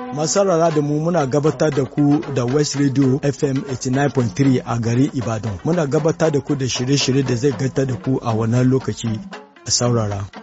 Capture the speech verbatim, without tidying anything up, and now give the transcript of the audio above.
Masarara da mu muna gabatar da ku da West Radio F M eighty-nine point three a garin Ibadan. Muna gabatar da ku da shirye-shirye da zai gata da ku a wannan lokaci a saurara.